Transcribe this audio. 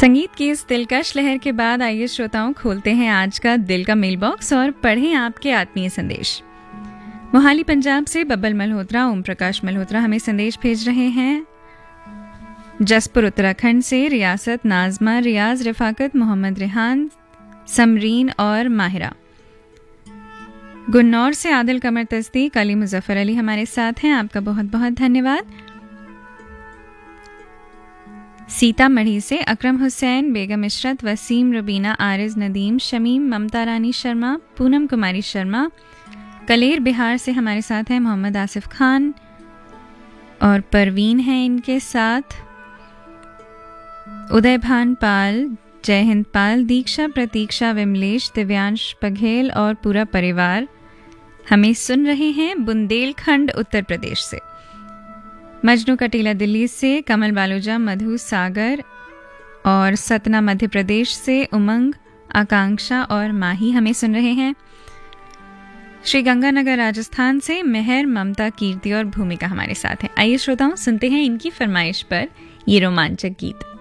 संगीत की इस दिलकश लहर के बाद आइए श्रोताओं खोलते हैं आज का दिल का मेल बॉक्स और पढ़ें आपके आत्मीय संदेश। मोहाली पंजाब से बब्बल मल्होत्रा, ओम प्रकाश मल्होत्रा हमें संदेश भेज रहे हैं। जसपुर उत्तराखंड से रियासत, नाजमा, रियाज, रफाकत, मोहम्मद रेहान, समरीन और माहिरा। गुन्नौर से आदिल कमर तस्दीक, अली मुजफ्फर अली हमारे साथ हैं, आपका बहुत बहुत धन्यवाद। सीतामढ़ी से अकरम हुसैन, बेगम इशरत, वसीम, रुबीना, आरिज, नदीम, शमीम, ममता रानी शर्मा, पूनम कुमारी शर्मा। कलेर बिहार से हमारे साथ हैं मोहम्मद आसिफ खान और परवीन हैं इनके साथ। उदय भान पाल, जय हिंद पाल, दीक्षा, प्रतीक्षा, विमलेश, दिव्यांश बघेल और पूरा परिवार हमें सुन रहे हैं बुंदेलखंड उत्तर प्रदेश से। मजनू कटीला दिल्ली से, कमल बालूजा, मधु सागर और सतना मध्य प्रदेश से उमंग, आकांक्षा और माही हमें सुन रहे हैं। श्री गंगानगर राजस्थान से मेहर, ममता, कीर्ति और भूमिका हमारे साथ हैं। आइए श्रोताओं सुनते हैं इनकी फरमाइश पर ये रोमांचक गीत।